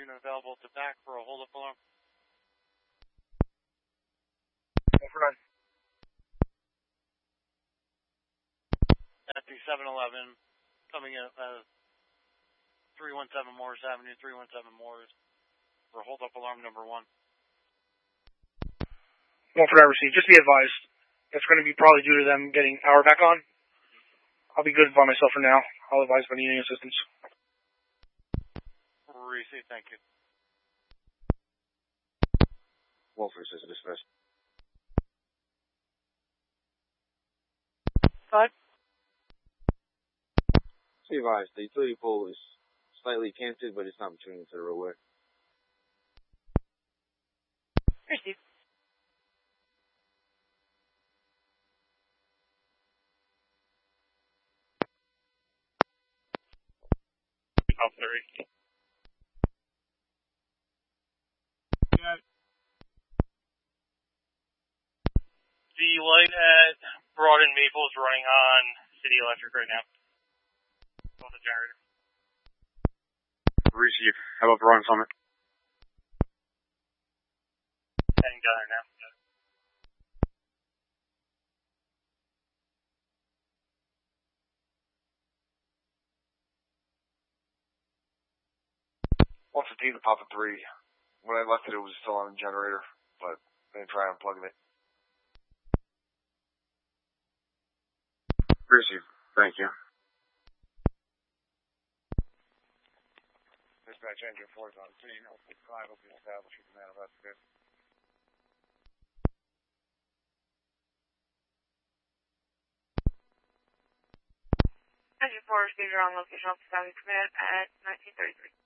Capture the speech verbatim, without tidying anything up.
unit available to back for a hold-up alarm. Over nine. At the seven eleven, coming in uh, three one seven Morris Avenue, three one seven Morris, for hold-up alarm number one. One for driver seat. Just be advised, it's going to be probably due to them getting power back on. I'll be good by myself for now. I'll advise if I need any assistance. Receive, thank you. Wolf is dismissed. Five. Be advised, the utility pole is slightly canted, but it's not between the roadway. Receive. Up three. Yeah. The light at Broad and Maple is running on City Electric right now. On the generator. Receive. How about the Run Summit? Heading down there now. one fifteen to Papa three. When I left it, it was still on the generator, but I didn't try unplugging it. Receive. Thank you. Dispatch engine four is on scene. Hopefully five will be established with the man of investigation. Engine four, receive your on location office Command at nineteen thirty-three.